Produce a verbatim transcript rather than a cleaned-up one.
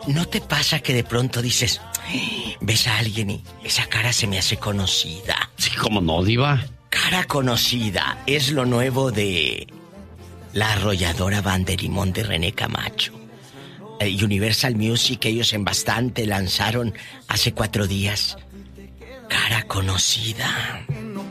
¿no te pasa que de pronto dices, ves a alguien y esa cara se me hace conocida? Sí, cómo no, diva. Cara conocida es lo nuevo de la arrolladora Banderimón de René Camacho. Eh, Universal Music, ellos en bastante lanzaron hace cuatro días Cara conocida.